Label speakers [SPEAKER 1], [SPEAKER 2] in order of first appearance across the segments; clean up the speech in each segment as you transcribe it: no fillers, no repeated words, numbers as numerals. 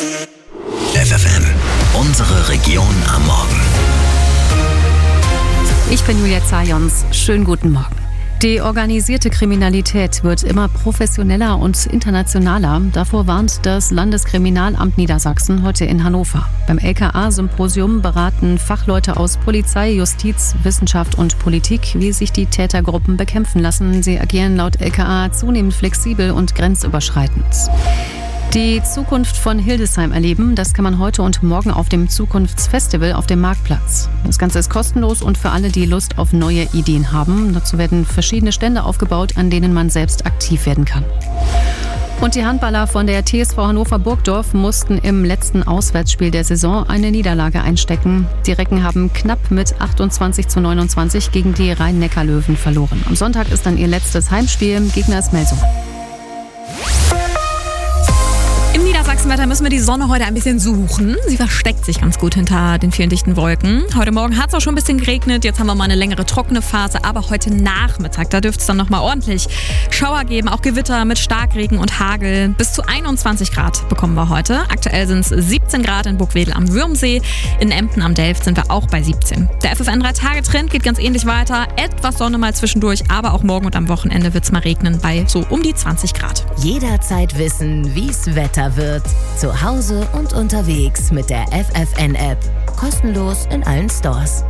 [SPEAKER 1] FFN, unsere Region am Morgen.
[SPEAKER 2] Ich bin Julia Zajons. Schönen guten Morgen. Die organisierte Kriminalität wird immer professioneller und internationaler. Davor warnt das Landeskriminalamt Niedersachsen heute in Hannover. Beim LKA-Symposium beraten Fachleute aus Polizei, Justiz, Wissenschaft und Politik, wie sich die Tätergruppen bekämpfen lassen. Sie agieren laut LKA zunehmend flexibel und grenzüberschreitend. Die Zukunft von Hildesheim erleben, das kann man heute und morgen auf dem Zukunftsfestival auf dem Marktplatz. Das Ganze ist kostenlos und für alle, die Lust auf neue Ideen haben. Dazu werden verschiedene Stände aufgebaut, an denen man selbst aktiv werden kann. Und die Handballer von der TSV Hannover-Burgdorf mussten im letzten Auswärtsspiel der Saison eine Niederlage einstecken. Die Recken haben knapp mit 28:29 gegen die Rhein-Neckar-Löwen verloren. Am Sonntag ist dann ihr letztes Heimspiel. Gegner ist Melsung.
[SPEAKER 3] Im Niedersachsenwetter müssen wir die Sonne heute ein bisschen suchen. Sie versteckt sich ganz gut hinter den vielen dichten Wolken. Heute Morgen hat es auch schon ein bisschen geregnet. Jetzt haben wir mal eine längere trockene Phase. Aber heute Nachmittag, da dürfte es dann nochmal ordentlich Schauer geben. Auch Gewitter mit Starkregen und Hagel. Bis zu 21 Grad bekommen wir heute. Aktuell sind es 17 Grad in Burgwedel am Würmsee. In Emden am Delft sind wir auch bei 17. Der FFN 3-Tage-Trend geht ganz ähnlich weiter. Etwas Sonne mal zwischendurch. Aber auch morgen und am Wochenende wird es mal regnen bei so um die 20 Grad.
[SPEAKER 4] Jederzeit wissen, wie's Wetter wird. Zu Hause und unterwegs mit der FFN-App. Kostenlos in allen Stores.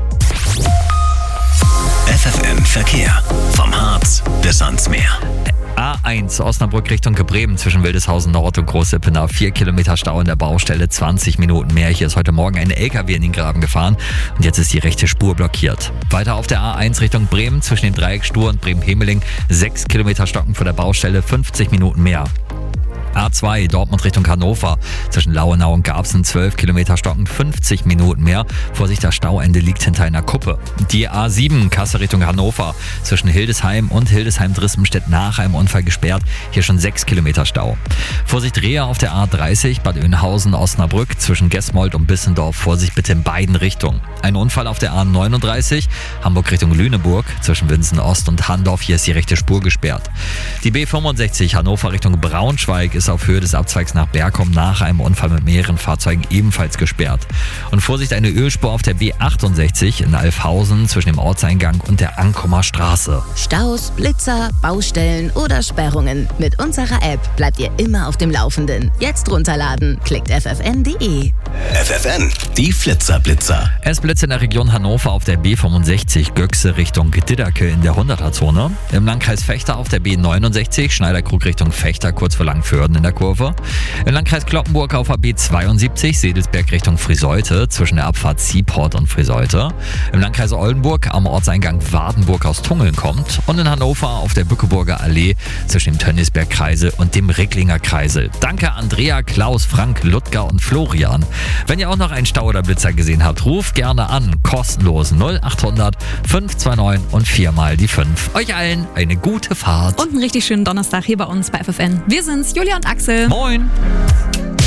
[SPEAKER 1] FFN Verkehr. Vom Harz bis ans Meer.
[SPEAKER 5] A1 Osnabrück Richtung Bremen zwischen Wildeshausen Nord und Großippenau. 4 Kilometer Stau an der Baustelle, 20 Minuten mehr. Hier ist heute Morgen ein LKW in den Graben gefahren und jetzt ist die rechte Spur blockiert. Weiter auf der A1 Richtung Bremen zwischen dem Dreieck Stur und Bremen-Hemeling. 6 Kilometer Stocken vor der Baustelle, 50 Minuten mehr. A2 Dortmund Richtung Hannover zwischen Lauenau und Garbsen 12 Kilometer Stocken, 50 Minuten mehr. Vorsicht, das Stauende liegt hinter einer Kuppe. Die A7 Kassel Richtung Hannover zwischen Hildesheim und Hildesheim-Drispenstedt nach einem Unfall gesperrt. Hier schon 6 Kilometer Stau. Vorsicht Rehe auf der A30 Bad Oeynhausen-Osnabrück zwischen Gesmold und Bissendorf. Vorsicht bitte in beiden Richtungen. Ein Unfall auf der A39 Hamburg Richtung Lüneburg zwischen Winsen Ost und Handorf. Hier ist die rechte Spur gesperrt. Die B65 Hannover Richtung Braunschweig ist auf Höhe des Abzweigs nach Bergum nach einem Unfall mit mehreren Fahrzeugen ebenfalls gesperrt. Und Vorsicht, eine Ölspur auf der B68 in Alfhausen zwischen dem Ortseingang und der Ankomer Straße.
[SPEAKER 4] Staus, Blitzer, Baustellen oder Sperrungen. Mit unserer App bleibt ihr immer auf dem Laufenden. Jetzt runterladen. Klickt ffn.de.
[SPEAKER 1] FFN, die Flitzer-Blitzer.
[SPEAKER 5] Es blitzt in der Region Hannover auf der B65 Göchse Richtung Didderke in der 100er-Zone. Im Landkreis Vechta auf der B69 Schneiderkrug Richtung Vechta kurz vor Langförden in der Kurve. Im Landkreis Cloppenburg auf der B72 Sedelsberg Richtung Friseute zwischen der Abfahrt Seaport und Friseute. Im Landkreis Oldenburg am Ortseingang Wardenburg aus Tungeln kommt. Und in Hannover auf der Bückeburger Allee zwischen dem Tönnisberg-Kreisel und dem Ricklinger Kreisel. Danke Andrea, Klaus, Frank, Ludger und Florian. Wenn ihr auch noch einen Stau oder Blitzer gesehen habt, ruft gerne an. Kostenlos 0800 529 und 4 mal die 5. Euch allen eine gute Fahrt.
[SPEAKER 3] Und einen richtig schönen Donnerstag hier bei uns bei FFN. Wir sind's, Julia und Axel.
[SPEAKER 5] Moin.